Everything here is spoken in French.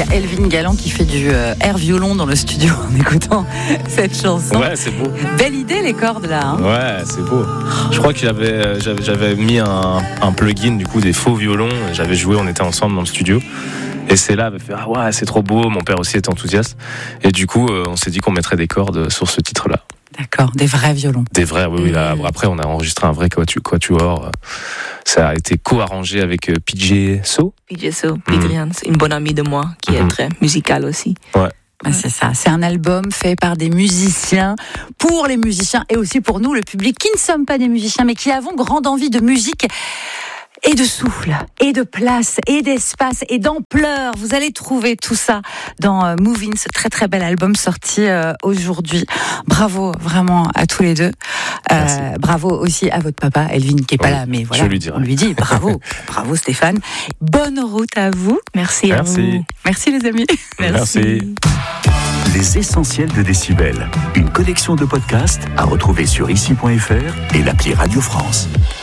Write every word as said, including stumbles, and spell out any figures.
y a Elvin Galland qui fait du euh, air violon dans le studio en écoutant cette chanson. Ouais, c'est beau. Belle idée les cordes là. Hein. Ouais, c'est beau. Je crois que j'avais, j'avais, j'avais mis un, un plugin du coup des faux violons. J'avais joué, on était ensemble dans le studio. Et c'est là, elle fait ah ouais, c'est trop beau. Mon père aussi était enthousiaste. Et du coup, euh, on s'est dit qu'on mettrait des cordes sur ce titre-là. D'accord, des vrais violons. Des vrais, oui, oui. Là, après, on a enregistré un vrai quatuor. Ça a été co-arrangé avec P J So. P J So, Adrian, c'est une bonne amie de moi qui est Mm-hmm. très musicale aussi. Ouais. Ben c'est ça, c'est un album fait par des musiciens, pour les musiciens et aussi pour nous, le public, qui ne sommes pas des musiciens, mais qui avons grande envie de musique et de souffle, et de place, et d'espace, et d'ampleur. Vous allez trouver tout ça dans euh, Move In, ce très très bel album sorti euh, aujourd'hui. Bravo vraiment à tous les deux. Euh, bravo aussi à votre papa, Elvin, qui est pas oui, là, mais voilà, je lui dirai. on lui dit bravo, bravo Stéphane. Bonne route à vous. Merci, Merci. à vous. Merci les amis. Merci. Les essentiels de Décibel, une collection de podcasts à retrouver sur ici point f r et l'appli Radio France.